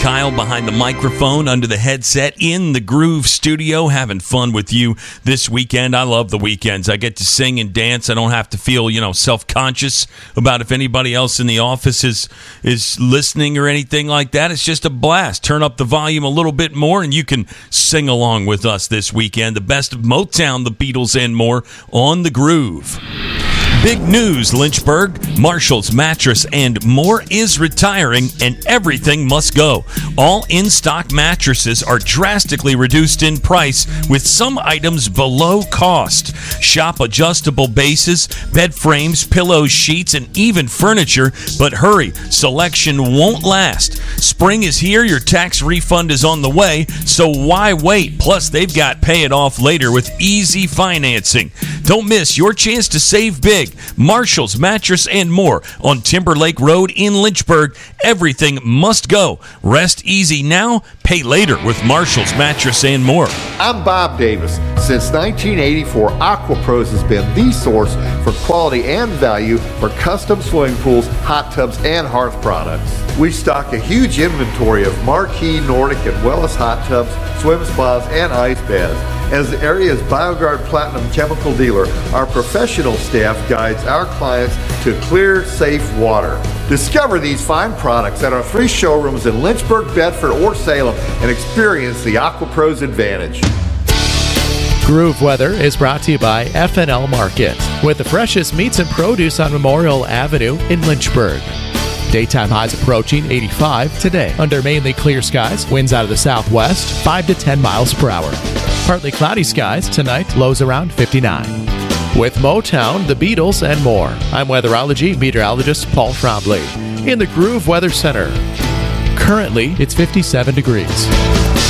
Kyle behind the microphone, under the headset, in the Groove Studio, having fun with you this weekend. I love the weekends. I get to sing and dance. I don't have to feel, self-conscious about if anybody else in the office is listening or anything like that. It's just a blast. Turn up the volume a little bit more, and you can sing along with us this weekend. The best of Motown, the Beatles, and more on the Groove. Big news, Lynchburg. Marshall's Mattress and More is retiring, and everything must go. All in-stock mattresses are drastically reduced in price, with some items below cost. Shop adjustable bases, bed frames, pillows, sheets, and even furniture. But hurry, selection won't last. Spring is here, your tax refund is on the way, so why wait? Plus, they've got pay it off later with easy financing. Don't miss your chance to save big. Marshall's Mattress and More on Timberlake Road in Lynchburg. Everything must go. Rest easy now, pay later with Marshall's Mattress and More. I'm Bob Davis. Since 1984, AquaPros has been the source for quality and value for custom swimming pools, hot tubs, and hearth products. We stock a huge inventory of marquee Nordic and Wellness hot tubs, swim spas, and ice baths. As the area's BioGuard Platinum chemical dealer, our professional staff guides our clients to clear, safe water. Discover these fine products at our 3 showrooms in Lynchburg, Bedford, or Salem and experience the AquaPros advantage. Groove Weather is brought to you by F&L Market, with the freshest meats and produce on Memorial Avenue in Lynchburg. Daytime highs approaching 85 today. Under mainly clear skies, winds out of the southwest, 5 to 10 miles per hour. Partly cloudy skies tonight, lows around 59. With Motown, the Beatles, and more, I'm weatherology meteorologist Paul Trombley in the Groove Weather Center. Currently, it's 57 degrees.